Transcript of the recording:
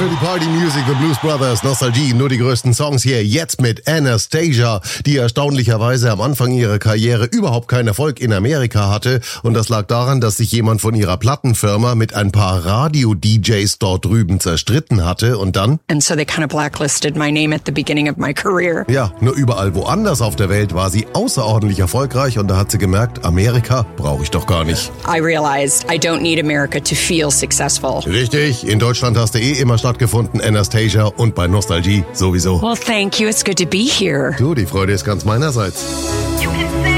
für die Party Music, The Blues Brothers, Nostalgie, nur die größten Songs hier, jetzt mit Anastasia, die erstaunlicherweise am Anfang ihrer Karriere überhaupt keinen Erfolg in Amerika hatte, und das lag daran, dass sich jemand von ihrer Plattenfirma mit ein paar Radio-DJs dort drüben zerstritten hatte und dann... And so they kind of blacklisted my name at the beginning of my career. Ja, nur überall woanders auf der Welt war sie außerordentlich erfolgreich und da hat sie gemerkt, Amerika brauche ich doch gar nicht. I realized I don't need America to feel successful. Richtig, in Deutschland hast du immer stattgefunden, Anastasia, und bei Nostalgie sowieso. Well, thank you. It's good to be here. Du, die Freude ist ganz meinerseits. You can